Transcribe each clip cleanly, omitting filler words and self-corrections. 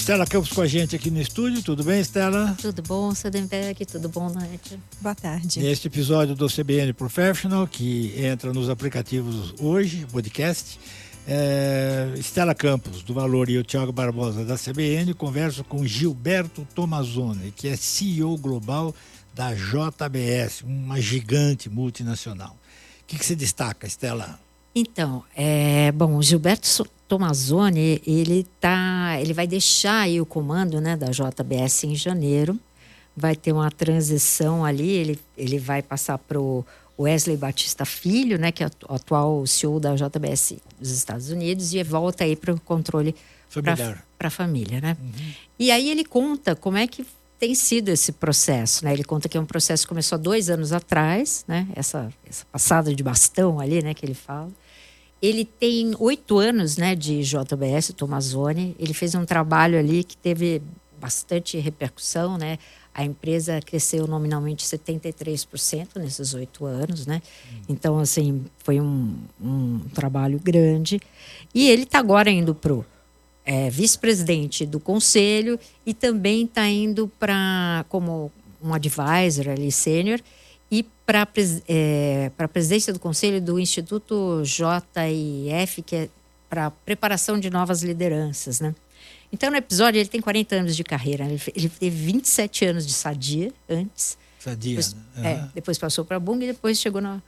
Estela Campos com a gente aqui no estúdio. Tudo bem, Estela? Tudo bom, Sadenberg? Tudo bom, Nádia? Boa tarde. Neste episódio do CBN Professional, que entra nos aplicativos hoje, podcast, Estela Campos, do Valor, e o Thiago Barbosa, da CBN, converso com Gilberto Tomazoni, que é CEO global da JBS, uma gigante multinacional. O que se destaca, Estela? Então, o Gilberto Tomazoni, ele vai deixar aí o comando, né, da JBS em janeiro. Vai ter uma transição ali, ele vai passar para o Wesley Batista Filho, né, que é o atual CEO da JBS dos Estados Unidos, e volta aí para o controle para a família, né? Uhum. E aí ele conta como é que tem sido esse processo, né? Ele conta que é um processo que começou há 2 anos atrás, né? Essa passada de bastão ali, né, que ele fala. Ele tem 8 anos, né, de JBS, Tomazoni. Ele fez um trabalho ali que teve bastante repercussão, né? A empresa cresceu nominalmente 73% nesses 8 anos, né? Então, assim, foi um trabalho grande. E ele está agora indo para o vice-presidente do conselho e também está indo como um advisor ali, sênior, e para a presidência do conselho do Instituto JIF, que é para preparação de novas lideranças, né? Então, no episódio, ele tem 40 anos de carreira. Ele teve 27 anos de Sadia antes. Sadia, depois, né? Depois passou para a Bung e depois chegou na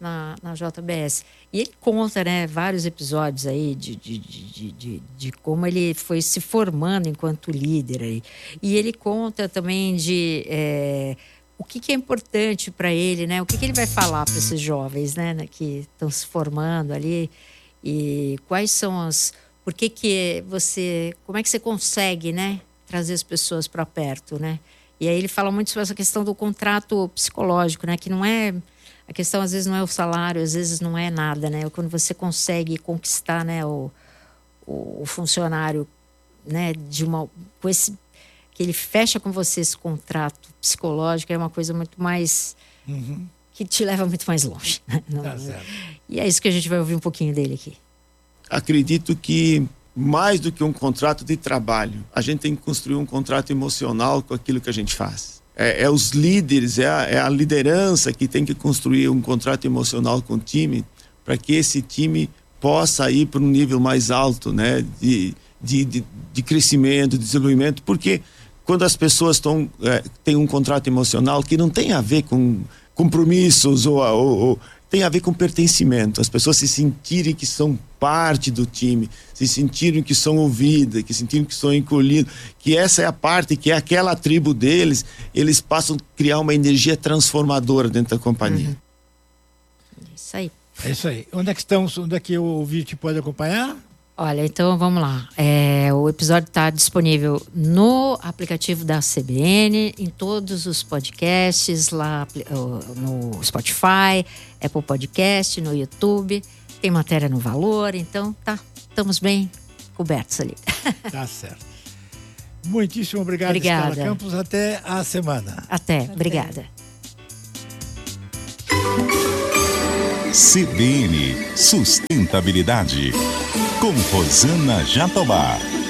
JBS. E ele conta, né, vários episódios aí de como ele foi se formando enquanto líder aí. E ele conta também de o que é importante para ele, né? O que ele vai falar para esses jovens, né, que estão se formando ali, e quais são como é que você consegue, né, trazer as pessoas para perto, né? E aí ele fala muito sobre essa questão do contrato psicológico, né, que não é a questão, às vezes não é o salário, às vezes não é nada, né? Quando você consegue conquistar, né, o funcionário, né, que ele fecha com você esse contrato psicológico, é uma coisa muito mais que te leva muito mais longe, né? Tá certo. E é isso que a gente vai ouvir um pouquinho dele aqui. Acredito que mais do que um contrato de trabalho, a gente tem que construir um contrato emocional com aquilo que a gente faz. Os líderes, a liderança que tem que construir um contrato emocional com o time, para que esse time possa ir para um nível mais alto, né, de crescimento, de desenvolvimento, porque quando as pessoas têm um contrato emocional que não tem a ver com compromissos ou tem a ver com pertencimento, as pessoas se sentirem que são parte do time, se sentirem que são ouvidas, que sentirem que são encolhidos, que essa é a parte, que é aquela tribo deles, eles passam a criar uma energia transformadora dentro da companhia. Isso aí. É isso aí. Onde é que estamos? Onde é que o ouvinte pode acompanhar? Olha, então vamos lá. O episódio está disponível no aplicativo da CBN, em todos os podcasts, lá no Spotify, Apple Podcast, no YouTube. Tem matéria no Valor, então estamos bem cobertos ali. Tá certo. Muitíssimo obrigado, Obrigada. Estela Campos. Até a semana. Até. Obrigada. CBN Sustentabilidade, com Rosana Jatobá.